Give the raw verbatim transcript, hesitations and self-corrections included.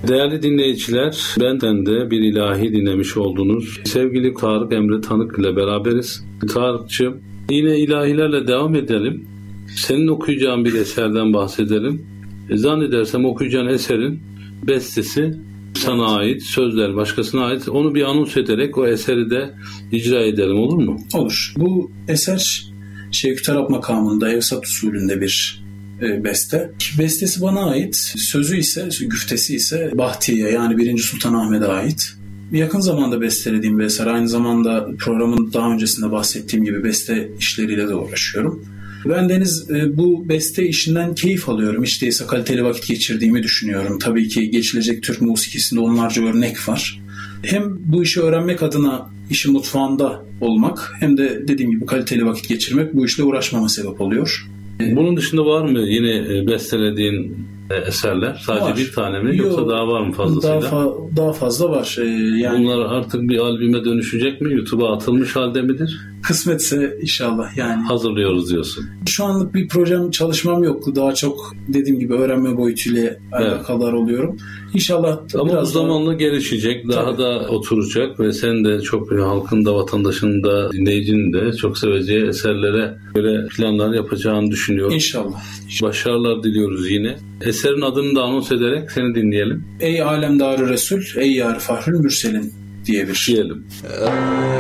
Değerli dinleyiciler, benden de bir ilahi dinlemiş oldunuz. Sevgili Tarık Emre Tanık ile beraberiz. Tarık'cığım, yine ilahilerle devam edelim. Senin okuyacağın bir eserden bahsedelim. E, zannedersem okuyacağın eserin bestesi sana ait, sözler başkasına ait. Onu bir anons ederek o eseri de icra edelim, olur mu? Olur. Bu eser Şevki Tarap makamında Evsat usulünde bir e, beste. Bestesi bana ait. Sözü ise, güftesi ise Bahtiye yani birinci. Sultanahmet'e ait. Yakın zamanda bestelediğim bir eser. Aynı zamanda programın daha öncesinde bahsettiğim gibi beste işleriyle de uğraşıyorum. Ben Deniz bu beste işinden keyif alıyorum. Hiç değilse kaliteli vakit geçirdiğimi düşünüyorum. Tabii ki geçilecek Türk musikisinde onlarca örnek var. Hem bu işi öğrenmek adına işin mutfağında olmak hem de dediğim gibi kaliteli vakit geçirmek bu işle uğraşmama sebep oluyor. Bunun dışında var mı yine bestelediğin eserler? Sadece var. Bir tane mi yoksa Yo, daha var mı fazlasıyla? Daha, fa- daha fazla var. Ee, yani bunlar artık bir albüme dönüşecek mi? YouTube'a atılmış halde midir? Kısmetse inşallah yani. Hazırlıyoruz diyorsun. Şu anlık bir projem, çalışmam yoktu. Daha çok dediğim gibi öğrenme boyutuyla evet. alakadar oluyorum. İnşallah ama biraz bu zamanla daha gelişecek, daha Tabii. da oturacak ve sen de çok halkın da, vatandaşın da, dinleyicinin de çok seveceği eserlere böyle planlar yapacağını düşünüyorum. İnşallah. Başarılar diliyoruz yine. Eserin adını da anons ederek seni dinleyelim. Ey Alemdarı Resul, ey Yar Fahrül Mürselin diye bir diyelim.